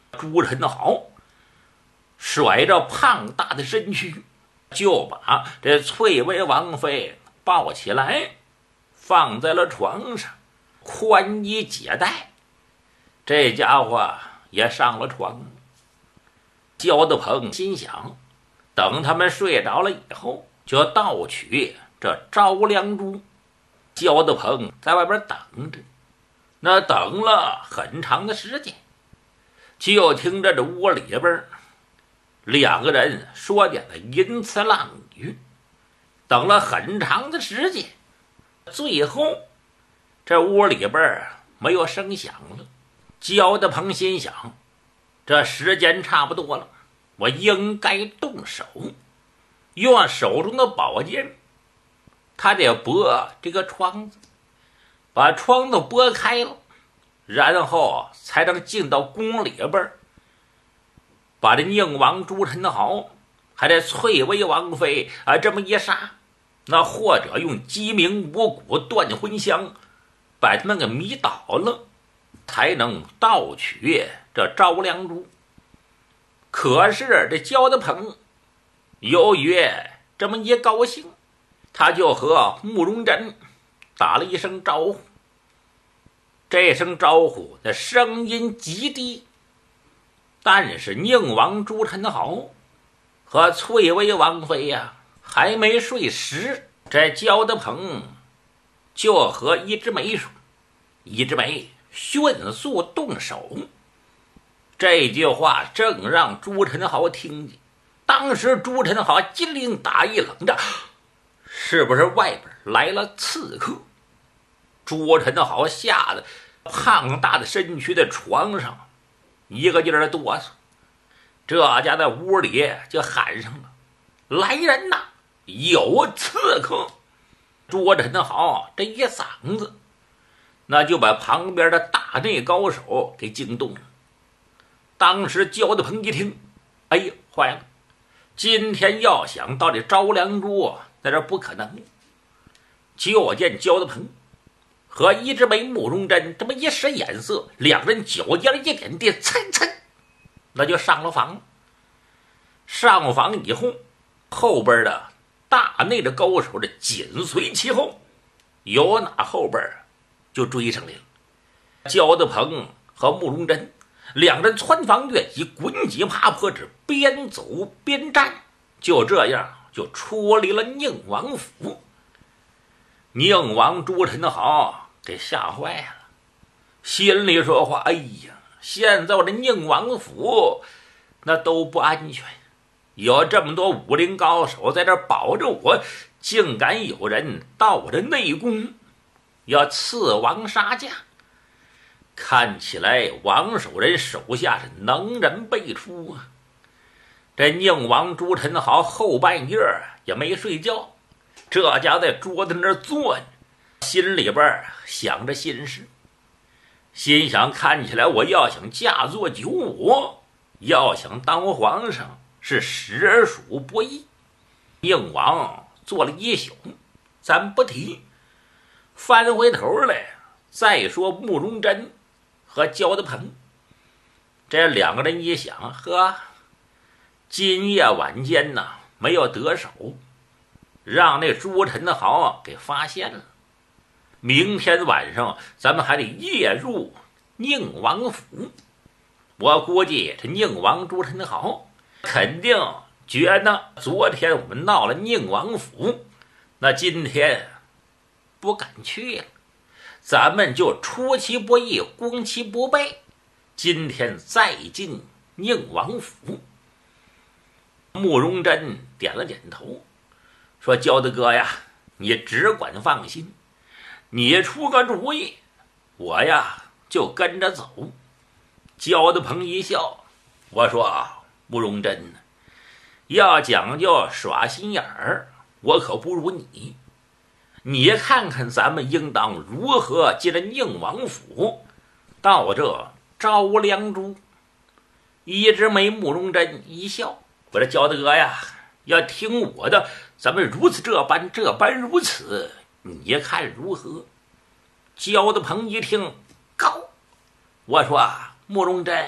朱宸濠甩着胖大的身躯，就把这翠微王妃抱起来，放在了床上，宽衣解带。这家伙也上了床。焦德鹏心想，等他们睡着了以后，就盗取这招良珠。焦德鹏在外边等着，那等了很长的时间，就听着这屋里边两个人说点的淫词浪语，等了很长的时间，最后这屋里边没有声响了。焦德鹏心想，这时间差不多了，我应该动手，用手中的宝剑，他得拨这个窗子，把窗子拨开了，然后才能进到宫里边，把这宁王朱宸濠还这翠微王妃这么一杀，那或者用鸡鸣五谷断魂香把他们给迷倒了，才能盗取这招良珠。可是这焦德鹏由于这么一高兴，他就和慕容珍打了一声招呼。这声招呼的声音极低，但是宁王朱宸濠和翠微王妃还没睡实，这焦德鹏就和一枝梅说，一枝梅迅速动手。这句话正让朱宸濠听见，当时朱宸濠金灵打一冷战，是不是外边来了刺客？朱宸濠吓得胖大的身躯在床上一个劲儿的哆嗦，这家在屋里就喊上了，来人呐，有刺客！朱宸濠这一嗓子，那就把旁边的大内高手给惊动了。当时焦德鹏一听，哎呀，坏了，今天要想到这招良珠在这不可能。就见焦德鹏和一枝梅慕容珍这么一使眼色，两人脚尖一点地，噌噌那就上了房。上房以后，后边的大内的高手的紧随其后，有哪后边就追上来了。焦德鹏和慕容珍两人窜房越脊，滚几爬坡之，边走边战，就这样就出离了宁王府。宁王朱宸濠给吓坏了，心里说话，哎呀，现在我这宁王府那都不安全，有这么多武林高手在这保着我，竟敢有人到我的内宫要刺王杀驾。看起来王守仁手下是能人辈出啊！这宁王朱宸濠后半夜也没睡觉，这家在桌子那儿坐着，心里边想着心事，心想看起来我要想嫁作九五，要想当皇上是实属不易。宁王做了一宿，咱不提，翻回头来再说慕容珍和焦德鹏。这两个人一想，呵，今夜晚间呢没有得手，让那朱宸濠给发现了，明天晚上咱们还得夜入宁王府。我估计这宁王朱宸濠肯定觉得昨天我们闹了宁王府，那今天不敢去了，咱们就出其不意，攻其不备，今天再进宁王府。慕容珍点了点头，说焦德哥呀，你只管放心，你出个主意，我呀就跟着走。焦德鹏一笑，我说慕容珍，要讲究耍心眼儿，我可不如你。你看看咱们应当如何进了宁王府，到这招良珠。一枝梅慕容珍一笑，我说焦德哥呀，要听我的，咱们如此这般如此，你看如何？焦德鹏一听，高。我说慕容珍，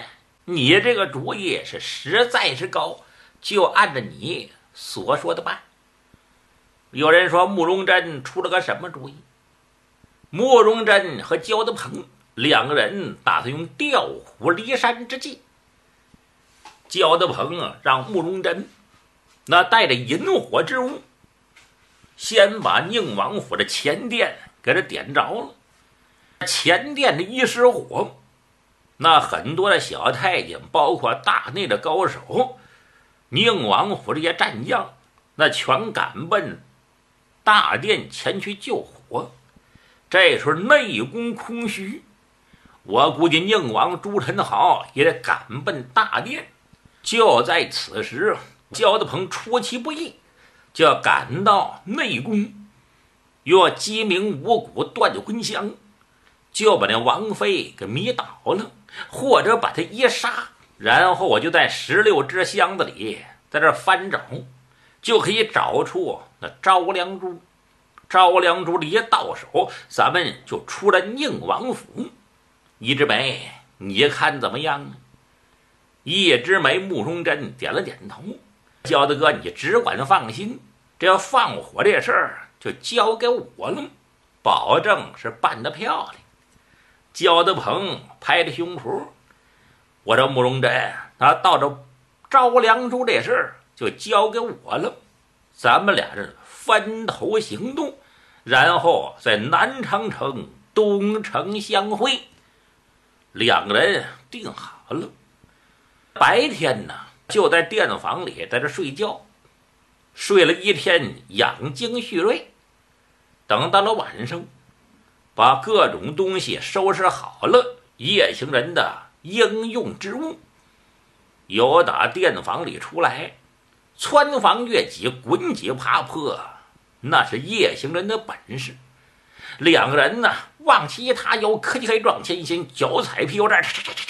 你这个主意是实在是高，就按照你所说的办。有人说慕容珍出了个什么主意？慕容珍和焦德鹏两个人打算用调虎离山之计。焦德鹏让慕容珍那带着引火之物，先把宁王府的前殿给他点着了。前殿的一失火，那很多的小太监，包括大内的高手，宁王府这些战将，那全赶奔大殿前去救火。这时候内宫空虚，我估计宁王朱宸濠也得赶奔大殿。就在此时，焦德鹏出其不意，就要赶到内宫，用鸡鸣五谷断魂香就把那王妃给迷倒了，或者把他一杀，然后我就在16只箱子里在这翻找，就可以找出那招良珠。招良珠一到手，咱们就出了宁王府。一枝梅，你看怎么样呢？一枝梅慕容珍点了点头。焦大哥，你只管放心，这要放火这事儿就交给我了，保证是办得漂亮。焦德鹏拍着胸脯，我说慕容珍，他到这招良珠这事儿就交给我了，咱们俩人分头行动，然后在南长城东城相会。两个人定好了，白天呢就在殿房里在这睡觉，睡了一天养精蓄锐。等到了晚上，把各种东西收拾好了，夜行人的应用之物，由打殿房里出来，穿房越脊，滚几爬坡，那是夜行人的本事。两个人呢，往起一踏腰，磕叽撞前心，脚踩皮油站，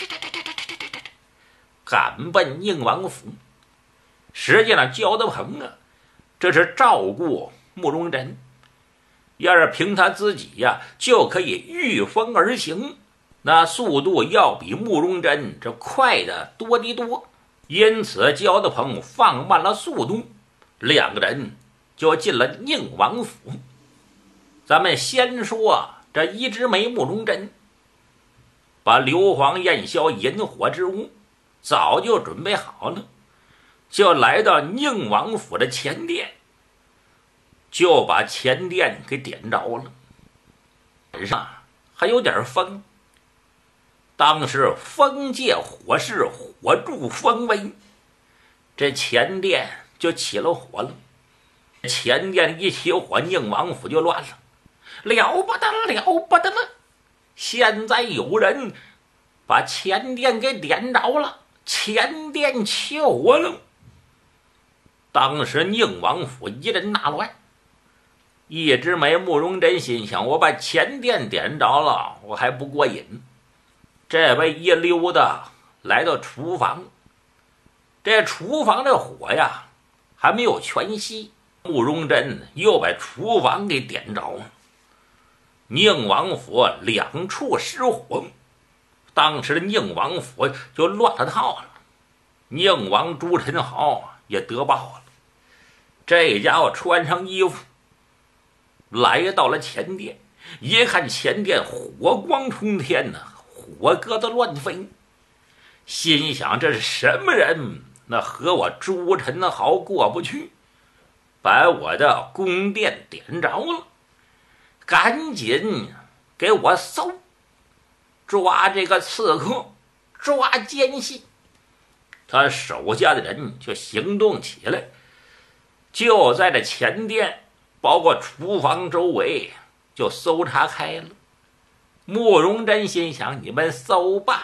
赶奔宁王府。实际上焦德鹏啊，这是照顾慕容珍，要是凭他自己呀，就可以御风而行，那速度要比慕容珍这快的多得多。因此焦德鹏放慢了速度，两个人就进了宁王府。咱们先说这一枝梅慕容珍，把硫磺焰硝引火之物早就准备好了，就来到宁王府的前殿，就把前殿给点着了。晚上还有点风，当时风借火势，火助风威，这前殿就起了火了。前殿一起火，宁王府就乱了，了不得了，了不得了！现在有人把前殿给点着了，前殿起火了。当时宁王府一阵大乱，一枝梅慕容珍心想，我把前殿点着了，我还不过瘾。这位一溜达来到厨房，这厨房的火呀还没有全熄，慕容珍又把厨房给点着了。宁王府两处失火，当时的宁王府就乱了套了。宁王朱宸濠也得报了，这家伙穿上衣服来到了前殿，一看前殿火光冲天呐，火疙瘩乱飞，心想这是什么人，那和我朱宸濠过不去，把我的宫殿点着了，赶紧给我搜，抓这个刺客，抓奸细。他手下的人就行动起来，就在这前殿包括厨房周围就搜查开了。慕容珍心想，你们搜吧，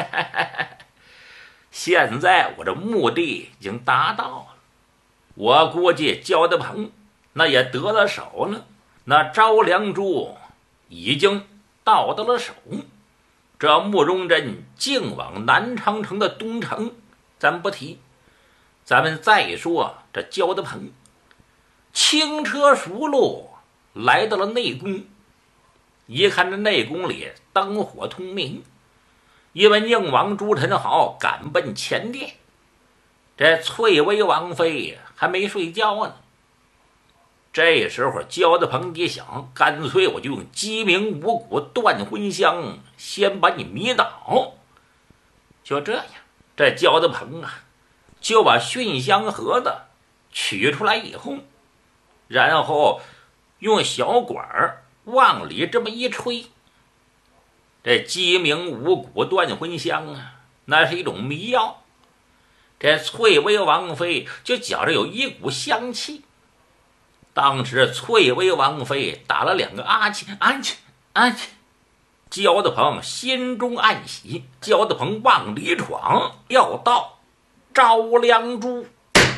现在我这目的已经达到了。我估计焦德鹏那也得了手了，那招良珠已经到了手。这慕容珍竟往南长城的东城咱不提，咱们再说这焦德鹏轻车熟路来到了内宫，一看这内宫里灯火通明， 因为宁王朱宸濠赶奔前殿，这翠微王妃还没睡觉呢。这时候焦德鹏一想，干脆我就用鸡鸣五谷断魂香先把你迷倒。就这样，这焦德鹏啊就把熏香盒子取出来以后，然后用小管往里这么一吹，这鸡鸣五谷断魂香啊，那是一种迷药。这翠微王妃就觉着有一股香气。当时翠微王妃打了2个啊气，焦德鹏心中暗喜，焦德鹏往里闯，要到招梁珠。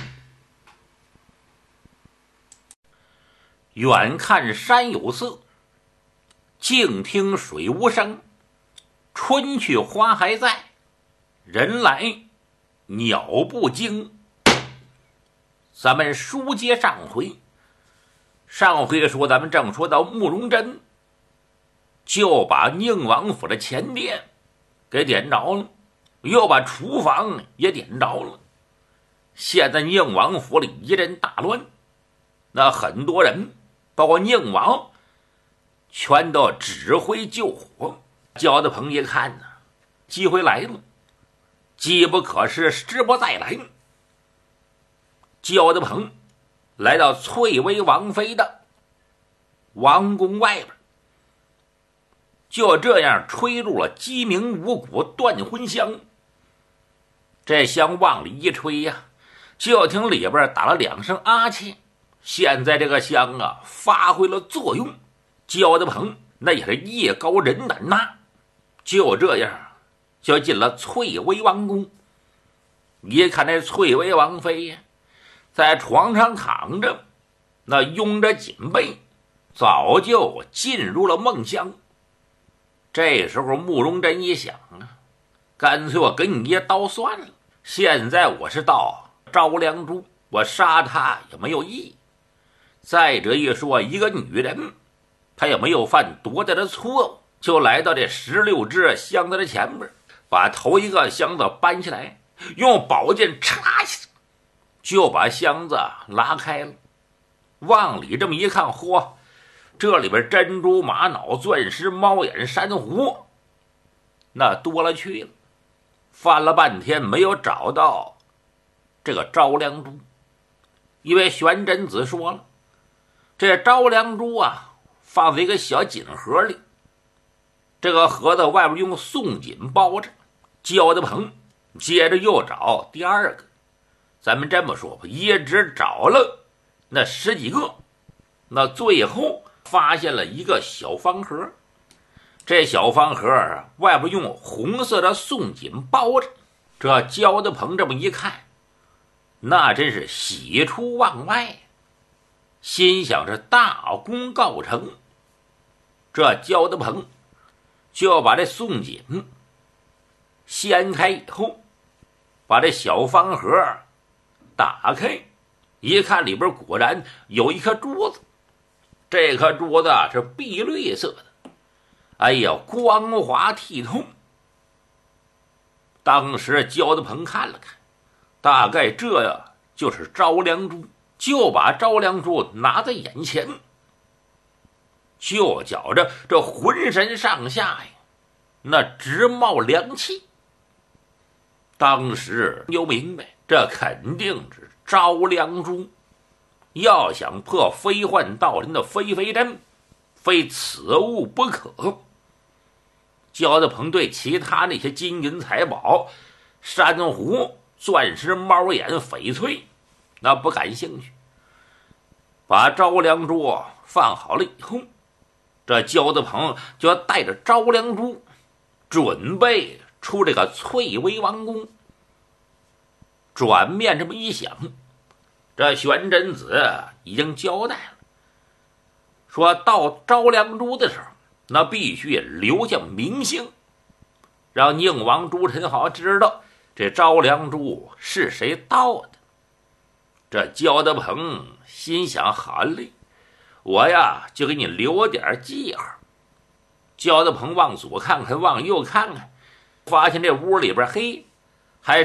远看山有色，静听水无声。春去花还在，人来鸟不惊。咱们书接上回，说咱们正说到慕容真就把宁王府的前殿给点着了，又把厨房也点着了。现在宁王府里一阵大乱，那很多人包括宁王全都指挥救火。焦德鹏一看呢，机会来了，机不可失，时不再来。焦德鹏来到翠微王妃的王宫外边，就这样吹入了鸡鸣五谷断魂香。这香往里一吹呀，就听里边打了2声啊气。现在这个香啊发挥了作用，焦德鹏那也是艺高人胆大，就这样就进了翠微王宫。一看这翠微王妃呀，在床上躺着，那拥着锦被，早就进入了梦乡。这时候慕容真一想啊，干脆我给你一刀算了，现在我是到招梁珠，我杀他也没有意义。再者一说，一个女人她也没有犯多大的错误，就来到这16只箱子的前面，把头一个箱子搬起来，用宝剑插下，就把箱子拉开了。往里这么一看，嚯，这里边珍珠玛瑙钻石猫眼珊瑚那多了去了，翻了半天没有找到这个招梁珠。因为玄真子说了，这招梁珠啊放在一个小锦盒里，这个盒子外边用宋锦包着。焦德鹏接着又找第2个，咱们这么说吧，一直找了那10几个，那最后发现了一个小方盒。这小方盒外边用红色的宋锦包着。这焦德鹏这么一看，那真是喜出望外，心想是大功告成。这焦德鹏就把这宋锦掀开以后，把这小方盒打开，一看里边果然有一颗珠子。这颗珠子是碧绿色的，哎呀，光滑剔透。当时焦德鹏看了看，大概这就是招梁珠，就把招梁珠拿在眼前，就觉着这浑身上下呀那直冒凉气。当时就明白，这肯定是招梁珠，要想破飞幻道人的飞飞阵，非此物不可。焦德鹏对其他那些金银财宝、珊瑚、钻石、猫眼、翡翠那不感兴趣。把招梁珠放好了以后，这焦德鹏就要带着招梁珠准备出这个翠微王宫。转面这么一想，这玄真子已经交代了，说到招梁珠的时候，那必须留下名姓，让宁王朱宸濠知道这招梁珠是谁盗的。这焦德鹏心想，好嘞，我呀就给你留点记号。焦德鹏往左看看，往右看看， 发现这屋里边黑，